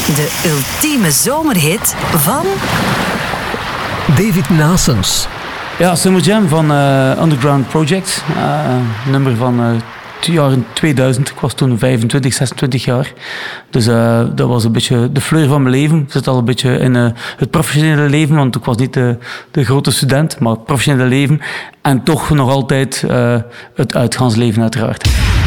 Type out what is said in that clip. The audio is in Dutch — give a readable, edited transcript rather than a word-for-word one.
De ultieme zomerhit van... David Naessens. Ja, Summer Jam van Underground Project. Nummer van het jaar 2000. Ik was toen 25, 26 jaar. Dus dat was een beetje de fleur van mijn leven. Ik zit al een beetje in het professionele leven, want ik was niet de grote student, maar het professionele leven. En toch nog altijd het uitgaansleven uiteraard.